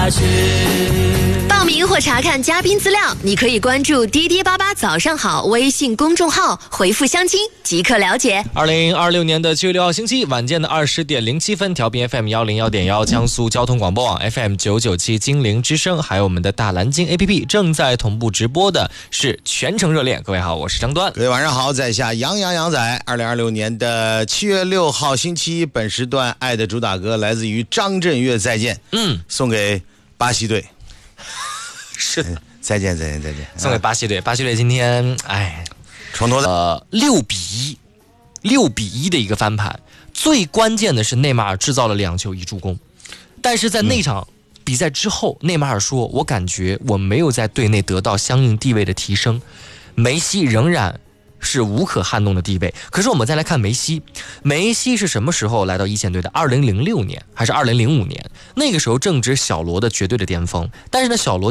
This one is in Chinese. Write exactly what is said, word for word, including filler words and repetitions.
报名或查看嘉宾资料，你可以关注滴滴八八早上好微信公众号，回复相亲即可了解。 二零二六年的七月六号星期晚间的二十点零七分，调频 F M 幺零幺点幺，江苏交通广播网 F M 九九七金陵之声，还有我们的大蓝鲸 A P P 正在同步直播的是全程热恋。各位好，我是张端。 各位晚上好，在下杨洋杨仔。二零二六年的七月六号星期一，本时段爱的主打歌来自于张震岳，再见。嗯，送给巴西队。 是的， 再见再见再见， 送给巴西队。巴西队今天哎， 重头的呃六比一，六比一的一个翻盘。最关键的是内马尔制造了两球一助攻，但是在那场比赛之后，嗯、内马尔说：“我感觉我没有在队内得到相应地位的提升。”梅西仍然是无可撼动的地位。可是我们再来看梅西，梅西是什么时候来到一线队的？二零零六年还是二零零五年？那个时候正值小罗的绝对的巅峰，但是呢，小罗